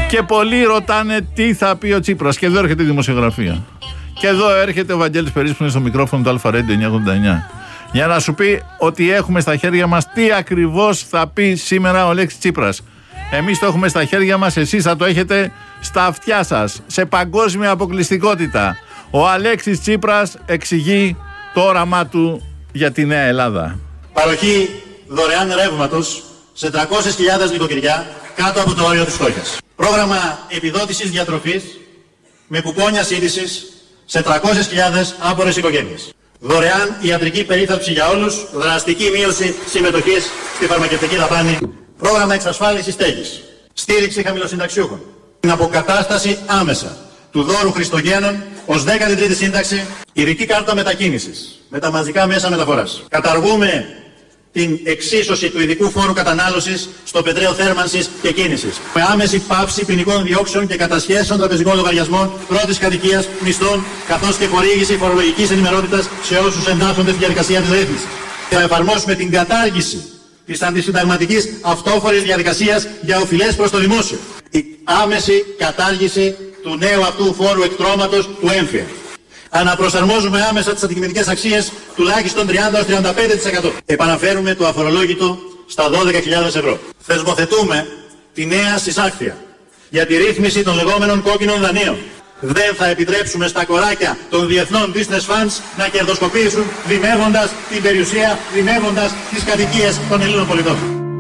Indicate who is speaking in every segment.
Speaker 1: Και πολλοί ρωτάνε τι θα πει ο Τσίπρας. Και εδώ έρχεται η δημοσιογραφία. Και εδώ έρχεται ο Βαγγέλης Περίσπου στο μικρόφωνο του Αλφα Radio 989. Για να σου πει ότι έχουμε στα χέρια μας τι ακριβώς θα πει σήμερα ο Αλέξης Τσίπρας. Εμείς το έχουμε στα χέρια μας, εσείς θα το έχετε στα αυτιά σας. Σε παγκόσμια αποκλειστικότητα. Ο Αλέξης Τσίπρας εξηγεί το όραμά του για τη Νέα Ελλάδα.
Speaker 2: Παροχή δωρεάν ρεύματος σε 300.000 νοικοκυριά κάτω από το όριο της φτώχειας. Πρόγραμμα επιδότησης διατροφής με κουπόνια σύντησης σε 300.000 άπορες οικογένειες. Δωρεάν ιατρική περίθαλψη για όλους, δραστική μείωση συμμετοχής στη φαρμακευτική δαπάνη. Πρόγραμμα εξασφάλισης στέγης. Στήριξη χαμηλοσυνταξιούχων. Την αποκατάσταση άμεσα του δώρου Χριστογέννων ως 13η σύνταξη. Ειδική κάρτα μετακίνησης με τα μαζικά μέσα μεταφοράς. Καταργούμε την εξίσωση του ειδικού φόρου κατανάλωσης στο πετρέλαιο θέρμανσης και κίνησης. Με άμεση πάυση ποινικών διώξεων και κατασχέσεων τραπεζικών λογαριασμών πρώτης κατοικίας, μισθών, καθώς και χορήγηση φορολογικής ενημερότητας σε όσους εντάσσονται στη διαδικασία της ρύθμισης. Θα εφαρμόσουμε την κατάργηση της αντισυνταγματικής αυτόφορης διαδικασίας για οφειλές προς το δημόσιο. Η άμεση κατάργηση του νέου αυτού φόρου εκτρώματος του έμφυα. Αναπροσαρμόζουμε άμεσα τις αντικειμενικές αξίες τουλάχιστον 30-35%. Επαναφέρουμε το αφορολόγητο στα 12.000 ευρώ. Θεσμοθετούμε τη νέα συσάκθεια για τη ρύθμιση των λεγόμενων κόκκινων δανείων. Δεν θα επιτρέψουμε στα κοράκια των διεθνών business funds να κερδοσκοπήσουν δημεύοντας την περιουσία, δημεύοντας τις κατοικίες των Ελλήνων πολιτών.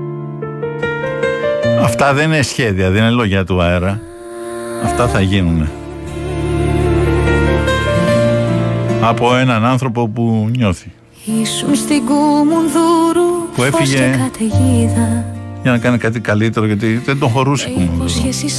Speaker 1: Αυτά δεν είναι σχέδια, δεν είναι λόγια του αέρα. Αυτά θα γίνουν. Από έναν άνθρωπο που νιώθει.
Speaker 3: Ήσουν στην Κουμουνδούρου,
Speaker 1: που έφυγε για να κάνει κάτι καλύτερο, γιατί δεν τον χωρούσε η Κουμουνδούρου.